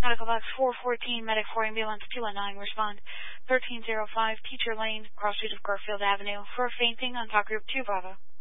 Medical box 414, medic 4 ambulance 219, respond 1305 Teacher Lane, cross street of Garfield Avenue for a fainting on Talk Group 2 Bravo.